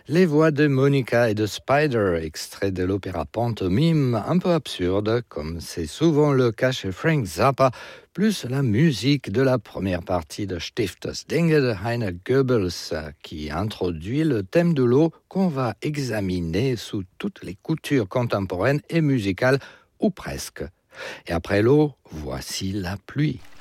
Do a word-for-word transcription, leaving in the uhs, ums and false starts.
Les voix de Monica et de Spider, extrait de l'opéra pantomime, un peu absurde, comme c'est souvent le cas chez Frank Zappa, plus la musique de la première partie de Stift das Dinge de Heiner Goebbels, qui introduit le thème de l'eau qu'on va examiner sous toutes les coutures contemporaines et musicales, ou presque. Et après l'eau, voici la pluie.